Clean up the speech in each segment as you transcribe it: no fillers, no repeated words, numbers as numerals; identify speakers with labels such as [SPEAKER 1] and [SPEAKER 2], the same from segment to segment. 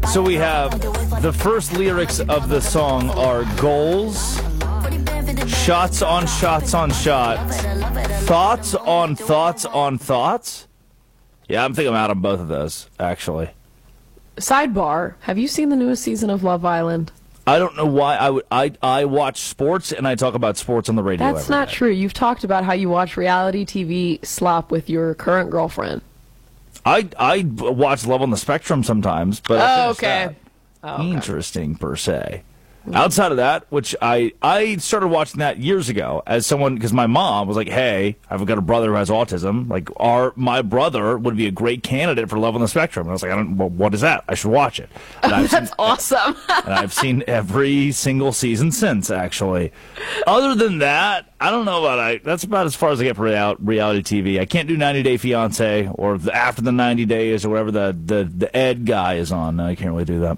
[SPEAKER 1] So we have the first lyrics of the song are goals, shots on shots on shots, thoughts on thoughts on thoughts. Yeah, I'm thinking I'm out on both of those, actually.
[SPEAKER 2] Sidebar, have you seen the newest season of Love Island?
[SPEAKER 1] I don't know why I watch sports and I talk about sports on the radio.
[SPEAKER 2] That's not true. You've talked about how you watch reality TV slop with your current girlfriend.
[SPEAKER 1] I watch Love on the Spectrum sometimes, but
[SPEAKER 2] okay.
[SPEAKER 1] Interesting per se. Outside of that, which I started watching that years ago as someone, because my mom was like, hey, I've got a brother who has autism. Like, my brother would be a great candidate for Love on the Spectrum. And I was like, well, what is that? I should watch it.
[SPEAKER 2] That's awesome.
[SPEAKER 1] And I've seen every single season since, actually. Other than that, I don't know about that's about as far as I get for reality TV. I can't do 90 Day Fiancé or after the 90 days or whatever the Ed guy is on. No, I can't really do that.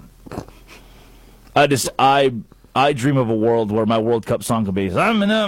[SPEAKER 1] I dream of a world where my World Cup song could be "It's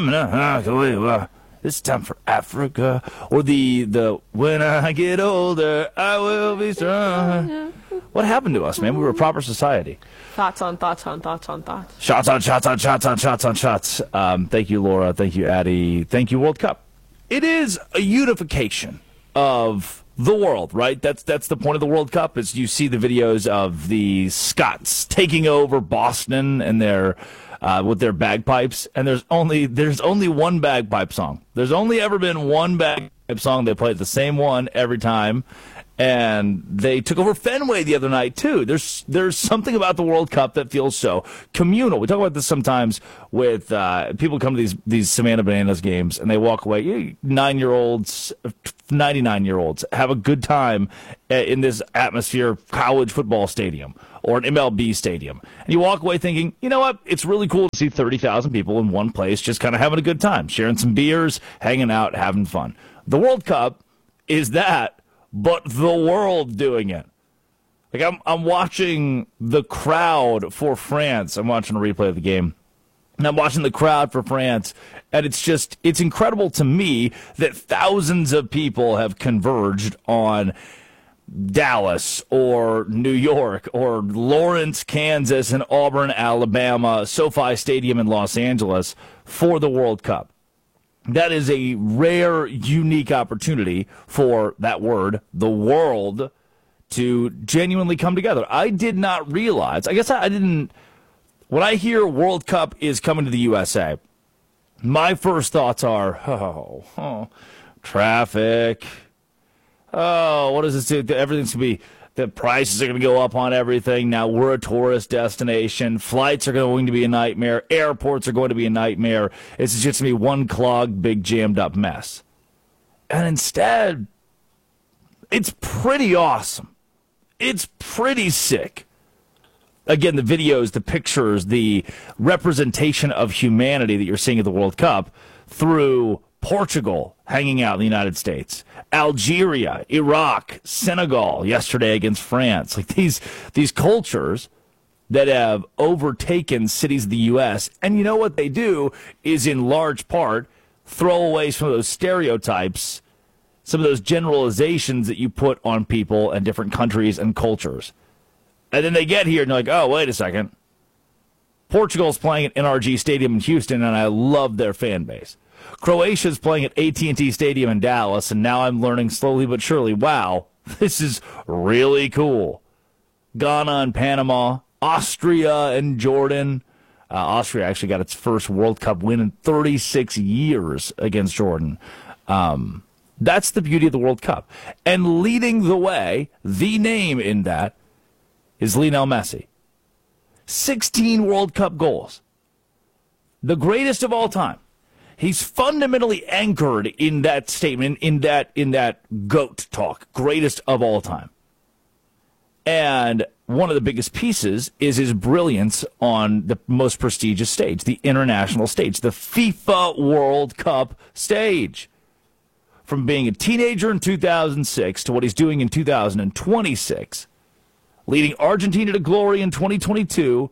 [SPEAKER 1] time for Africa," or the "When I get older, I will be strong." What happened to us, man? We were a proper society.
[SPEAKER 2] Thoughts on thoughts on thoughts on thoughts.
[SPEAKER 1] Shots on shots on shots on shots on shots. Thank you, Laura. Thank you, Addie. Thank you, World Cup. It is a unification of the world, right? That's the point of the World Cup. Is you see the videos of the Scots taking over Boston and their with their bagpipes, and there's only one bagpipe song. There's only ever been one bagpipe song. They played the same one every time, and they took over Fenway the other night too. There's something about the World Cup that feels so communal. We talk about this sometimes with people come to these Savannah Bananas games and they walk away. 9-year-olds, 99-year-olds have a good time in this atmosphere, college football stadium or an MLB stadium, and you walk away thinking, you know what? It's really cool to see 30,000 people in one place, just kind of having a good time, sharing some beers, hanging out, having fun. The World Cup is that, but the world doing it. Like I'm watching the crowd for France. I'm watching a replay of the game. And I'm watching the crowd for France, and it's incredible to me that thousands of people have converged on Dallas or New York or Lawrence, Kansas, and Auburn, Alabama, SoFi Stadium in Los Angeles for the World Cup. That is a rare, unique opportunity for that word, the world, to genuinely come together. I did not realize, I guess I didn't, when I hear World Cup is coming to the USA, my first thoughts are, traffic. Oh, what does this do? Everything's going to be, the prices are going to go up on everything. Now we're a tourist destination. Flights are going to be a nightmare. Airports are going to be a nightmare. It's just going to be one clogged, big, jammed up mess. And instead, it's pretty awesome. It's pretty sick. Again, the videos, the pictures, the representation of humanity that you're seeing at the World Cup through Portugal hanging out in the United States, Algeria, Iraq, Senegal yesterday against France. Like these cultures that have overtaken cities of the U.S. And you know what they do is in large part throw away some of those stereotypes, some of those generalizations that you put on people and different countries and cultures. And then they get here and they're like, oh, wait a second. Portugal's playing at NRG Stadium in Houston, and I love their fan base. Croatia's playing at AT&T Stadium in Dallas, and now I'm learning slowly but surely, wow, this is really cool. Ghana and Panama, Austria and Jordan. Austria actually got its first World Cup win in 36 years against Jordan. That's the beauty of the World Cup. And leading the way, the name in that, is Lionel Messi. 16 World Cup goals. The greatest of all time. He's fundamentally anchored in that statement, in that GOAT talk, greatest of all time. And one of the biggest pieces is his brilliance on the most prestigious stage, the international stage, the FIFA World Cup stage. From being a teenager in 2006 to what he's doing in 2026, leading Argentina to glory in 2022,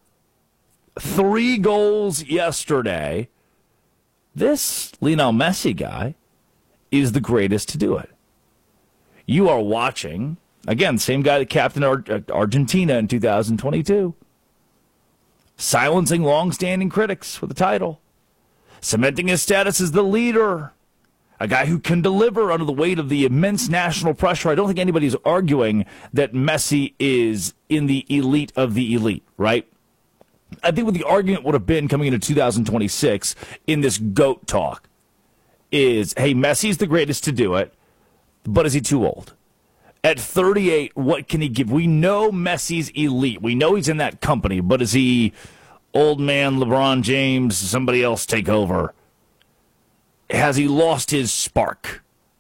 [SPEAKER 1] 3 goals yesterday. This Lionel Messi guy is the greatest to do it. You are watching Again, same guy that captained Argentina in 2022. Silencing long-standing critics for the title. Cementing his status as the leader. A guy who can deliver under the weight of the immense national pressure. I don't think anybody's arguing that Messi is in the elite of the elite, right? I think what the argument would have been coming into 2026 in this GOAT talk is, hey, Messi's the greatest to do it, but is he too old? At 38, what can he give? We know Messi's elite. We know he's in that company, but is he old man LeBron James, somebody else take over? Has he lost his spark?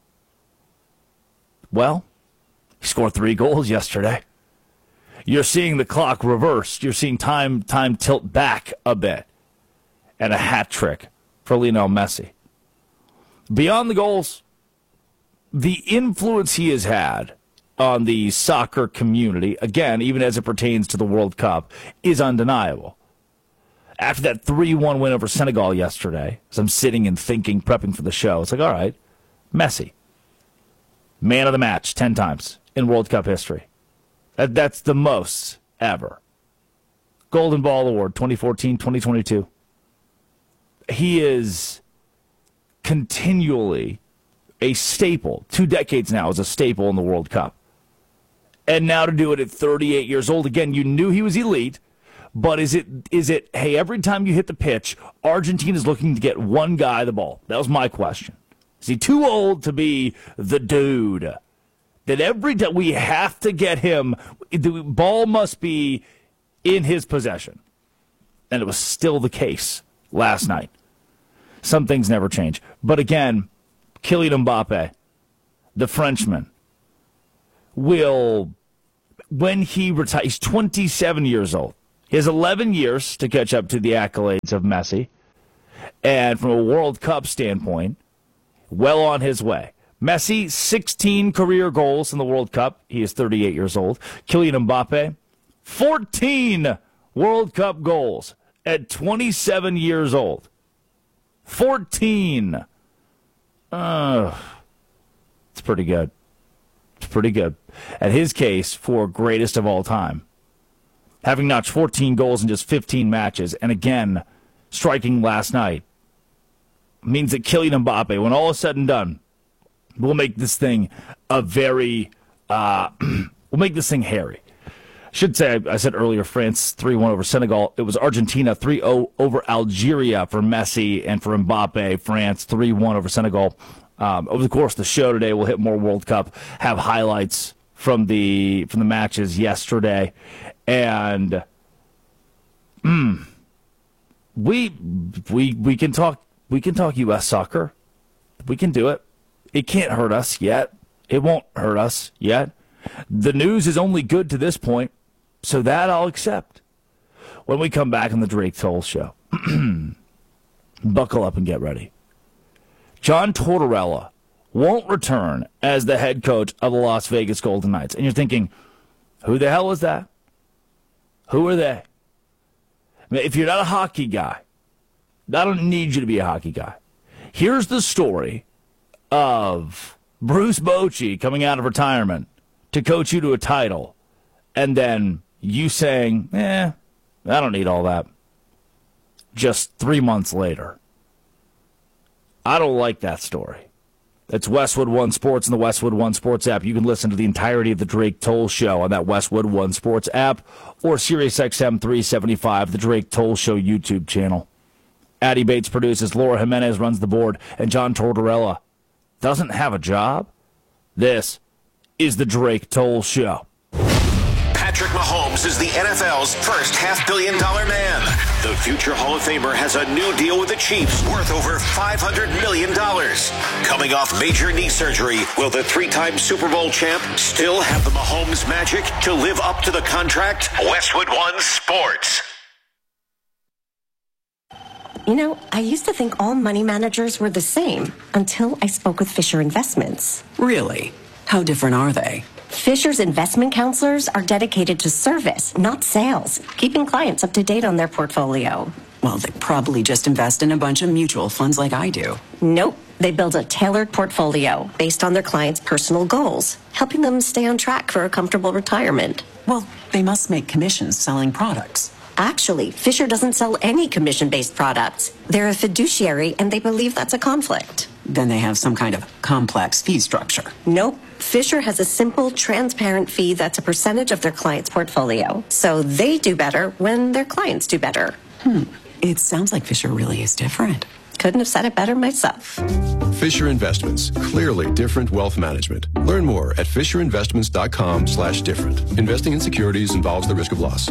[SPEAKER 1] Well, he scored 3 goals yesterday. You're seeing the clock reversed. You're seeing time tilt back a bit. And a hat trick for Lionel Messi. Beyond the goals, the influence he has had on the soccer community, again, even as it pertains to the World Cup, is undeniable. After that 3-1 win over Senegal yesterday, as I'm sitting and thinking, prepping for the show, it's like, all right, Messi, man of the match 10 times in World Cup history. That's the most ever. Golden Ball Award 2014, 2022. He is continually a staple, 2 decades now as a staple in the World Cup. And now to do it at 38 years old, again, you knew he was elite, but is it, hey, every time you hit the pitch, Argentina's looking to get one guy the ball? That was my question. Is he too old to be the dude? That every time we have to get him, the ball must be in his possession. And it was still the case last night. Some things never change. But again, Kylian Mbappe, the Frenchman, will, when he retires, he's 27 years old. He has 11 years to catch up to the accolades of Messi. And from a World Cup standpoint, well on his way. Messi, 16 career goals in the World Cup. He is 38 years old. Kylian Mbappe, 14 World Cup goals at 27 years old. 14. It's pretty good. It's pretty good. At his case, for greatest of all time. Having notched 14 goals in just 15 matches, and again, striking last night, means that Kylian Mbappe, when all is said and done, will make this thing a very, will make this thing hairy. Should say, I said earlier, France 3-1 over Senegal. It was Argentina 3-0 over Algeria for Messi, and for Mbappe, France 3-1 over Senegal. Over the course of the show today, we'll hit more World Cup, have highlights from the matches yesterday, and we can talk U.S. soccer. We can do it. It can't hurt us yet. It won't hurt us yet. The news is only good to this point, so that I'll accept. When we come back on the Drake Toll Show, buckle up and get ready. John Tortorella won't return as the head coach of the Las Vegas Golden Knights. And you're thinking, who the hell is that? Who are they? I mean, if you're not a hockey guy, I don't need you to be a hockey guy. Here's the story of Bruce Bochy coming out of retirement to coach you to a title, and then you saying, I don't need all that. Just 3 months later. I don't like that story. It's Westwood One Sports and the Westwood One Sports app. You can listen to the entirety of the Drake Toll Show on that Westwood One Sports app or SiriusXM 375, the Drake Toll Show YouTube channel. Addie Bates produces, Laura Jimenez runs the board, and John Tortorella doesn't have a job? This is the Drake Toll Show.
[SPEAKER 3] Patrick Mahomes is the NFL's first $500 million man. The future Hall of Famer has a new deal with the Chiefs worth over $500 million. Coming off major knee surgery, will the 3-time Super Bowl champ still have the Mahomes magic to live up to the contract? Westwood One Sports.
[SPEAKER 4] You know, I used to think all money managers were the same until I spoke with Fisher Investments.
[SPEAKER 5] Really? How different are they?
[SPEAKER 4] Fisher's investment counselors are dedicated to service, not sales, keeping clients up to date on their portfolio.
[SPEAKER 5] Well, they probably just invest in a bunch of mutual funds like I do.
[SPEAKER 4] Nope. They build a tailored portfolio based on their clients' personal goals, helping them stay on track for a comfortable retirement.
[SPEAKER 5] Well, they must make commissions selling products.
[SPEAKER 4] Actually, Fisher doesn't sell any commission-based products. They're a fiduciary, and they believe that's a conflict.
[SPEAKER 5] Then they have some kind of complex fee structure.
[SPEAKER 4] Nope. Fisher has a simple, transparent fee that's a percentage of their client's portfolio. So they do better when their clients do better.
[SPEAKER 5] It sounds like Fisher really is different.
[SPEAKER 4] Couldn't have said it better myself.
[SPEAKER 6] Fisher Investments. Clearly different wealth management. Learn more at fisherinvestments.com/different. Investing in securities involves the risk of loss.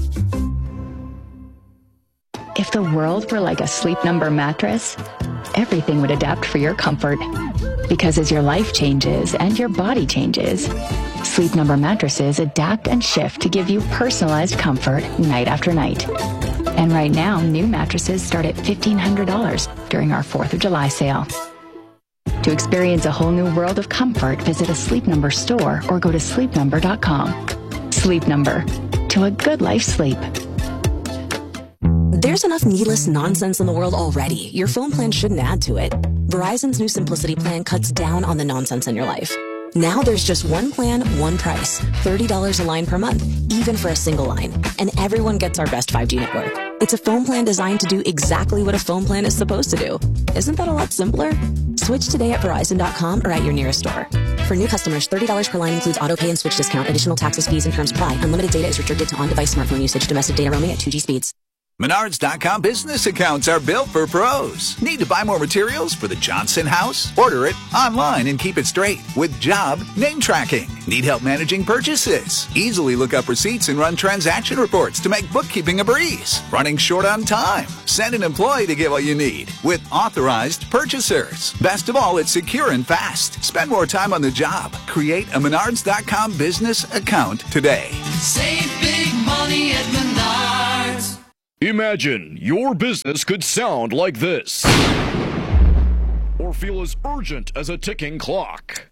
[SPEAKER 7] If the world were like a Sleep Number mattress, everything would adapt for your comfort. Because as your life changes and your body changes, Sleep Number mattresses adapt and shift to give you personalized comfort night after night. And right now, new mattresses start at $1,500 during our 4th of July sale. To experience a whole new world of comfort, visit a Sleep Number store or go to sleepnumber.com. Sleep Number. To a good life's sleep.
[SPEAKER 8] There's enough needless nonsense in the world already. Your phone plan shouldn't add to it. Verizon's new Simplicity plan cuts down on the nonsense in your life. Now there's just one plan, one price. $30 a line per month, even for a single line. And everyone gets our best 5G network. It's a phone plan designed to do exactly what a phone plan is supposed to do. Isn't that a lot simpler? Switch today at Verizon.com or at your nearest store. For new customers, $30 per line includes auto pay and switch discount. Additional taxes, fees, and terms apply. Unlimited data is restricted to on-device smartphone usage. Domestic data roaming at 2G speeds.
[SPEAKER 9] Menards.com business accounts are built for pros. Need to buy more materials for the Johnson house? Order it online and keep it straight with job name tracking. Need help managing purchases? Easily look up receipts and run transaction reports to make bookkeeping a breeze. Running short on time? Send an employee to get what you need with authorized purchasers. Best of all, it's secure and fast. Spend more time on the job. Create a Menards.com business account today.
[SPEAKER 10] Save big money at Menards.
[SPEAKER 11] Imagine your business could sound like this, or feel as urgent as a ticking clock.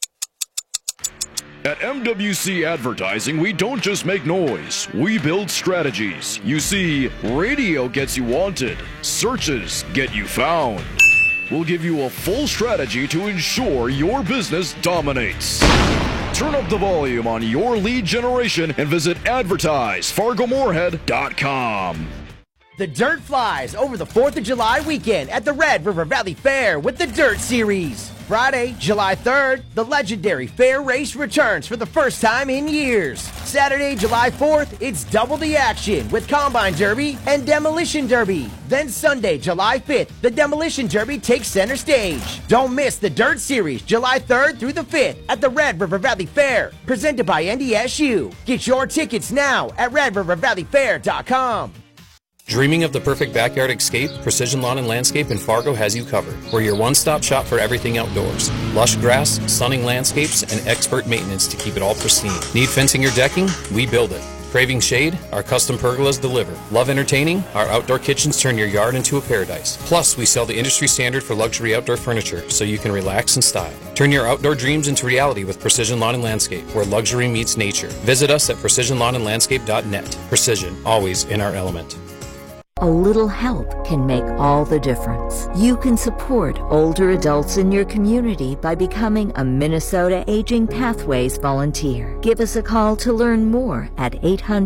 [SPEAKER 11] At MWC Advertising, we don't just make noise, we build strategies. You see, radio gets you wanted, searches get you found. We'll give you a full strategy to ensure your business dominates. Turn up the volume on your lead generation and visit advertisefargomoorhead.com.
[SPEAKER 12] The Dirt flies over the 4th of July weekend at the Red River Valley Fair with the Dirt Series. Friday, July 3rd, the legendary fair race returns for the first time in years. Saturday, July 4th, it's double the action with Combine Derby and Demolition Derby. Then Sunday, July 5th, the Demolition Derby takes center stage. Don't miss the Dirt Series, July 3rd through the 5th at the Red River Valley Fair, presented by NDSU. Get your tickets now at RedRiverValleyFair.com.
[SPEAKER 13] Dreaming of the perfect backyard escape? Precision Lawn and Landscape in Fargo has you covered. We're your one-stop shop for everything outdoors. Lush grass, stunning landscapes, and expert maintenance to keep it all pristine. Need fencing or decking? We build it. Craving shade? Our custom pergolas deliver. Love entertaining? Our outdoor kitchens turn your yard into a paradise. Plus, we sell the industry standard for luxury outdoor furniture, so you can relax in style. Turn your outdoor dreams into reality with Precision Lawn and Landscape, where luxury meets nature. Visit us at precisionlawnandlandscape.net. Precision, always in our element.
[SPEAKER 14] A little help can make all the difference. You can support older adults in your community by becoming a Minnesota Aging Pathways volunteer. Give us a call to learn more at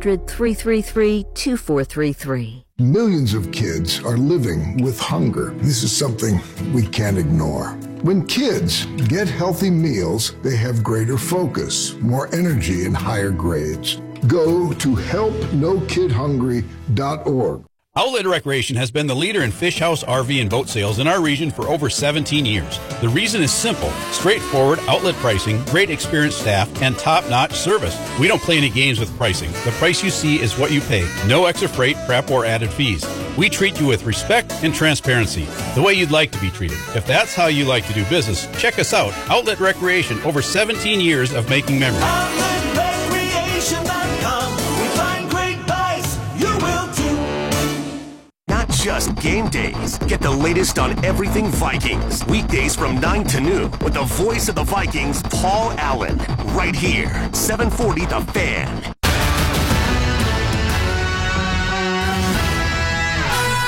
[SPEAKER 14] 800-333-2433.
[SPEAKER 15] Millions of kids are living with hunger. This is something we can't ignore. When kids get healthy meals, they have greater focus, more energy, and higher grades. Go to helpnokidhungry.org.
[SPEAKER 16] Outlet Recreation has been the leader in Fish House, RV, and boat sales in our region for over 17 years. The reason is simple. Straightforward outlet pricing, great experienced staff, and top-notch service. We don't play any games with pricing. The price you see is what you pay. No extra freight, prep, or added fees. We treat you with respect and transparency, the way you'd like to be treated. If that's how you like to do business, check us out. Outlet Recreation, over 17 years of making memories.
[SPEAKER 10] OutletRecreation.com. We find great buys. You will too.
[SPEAKER 3] Not just game days. Get the latest on everything Vikings. Weekdays from 9 to noon with the voice of the Vikings, Paul Allen. Right here, 740 The Fan.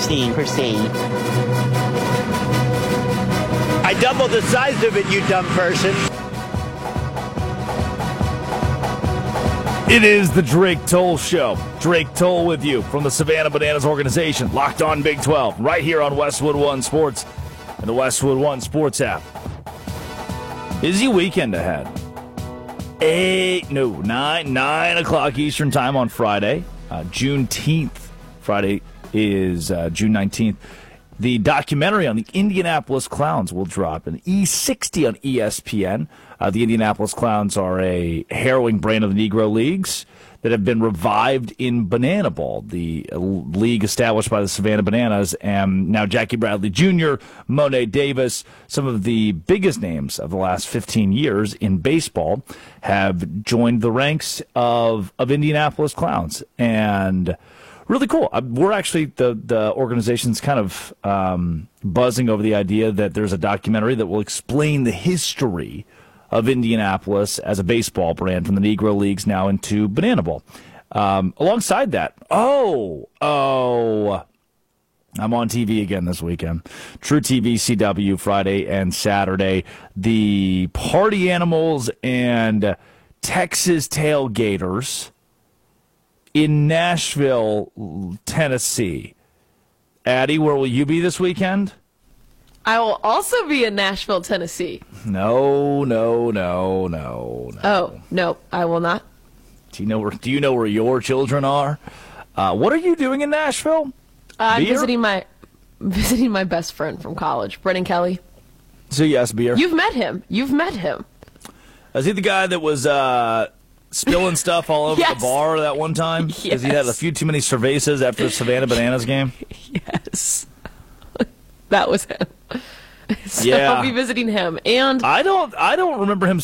[SPEAKER 17] Proceed. I doubled the size of it, you dumb person.
[SPEAKER 1] It is the Drake Toll Show. Drake Toll with you from the Savannah Bananas organization. Locked on Big 12, right here on Westwood One Sports and the Westwood One Sports app. Busy weekend ahead. 9 o'clock Eastern time on Friday. Juneteenth. Friday is June 19th. The documentary on the Indianapolis Clowns will drop in E60 on ESPN. The Indianapolis Clowns are a harrowing brand of the Negro Leagues that have been revived in Banana Ball, the league established by the Savannah Bananas, and now Jackie Bradley Jr., Monet Davis, some of the biggest names of the last 15 years in baseball have joined the ranks of Indianapolis Clowns. And really cool. We're actually, the organization's kind of buzzing over the idea that there's a documentary that will explain the history of Indianapolis as a baseball brand from the Negro Leagues now into Banana Ball. Alongside that, I'm on TV again this weekend. True TV CW Friday and Saturday. The Party Animals and Texas Tailgaters in Nashville, Tennessee. Addie, where will you be this weekend?
[SPEAKER 2] I will also be in Nashville, Tennessee.
[SPEAKER 1] No.
[SPEAKER 2] Oh, no, I will not.
[SPEAKER 1] Do you know where your children are? What are you doing in Nashville?
[SPEAKER 2] I'm visiting my best friend from college, Brennan Kelly.
[SPEAKER 1] So yes, beer.
[SPEAKER 2] You've met him.
[SPEAKER 1] Is he the guy that was spilling stuff all over the bar that one time? Because he had a few too many cervezas after the Savannah Bananas game?
[SPEAKER 2] Yes. That was him. So
[SPEAKER 1] yeah.
[SPEAKER 2] I'll be visiting him. And
[SPEAKER 1] I don't remember him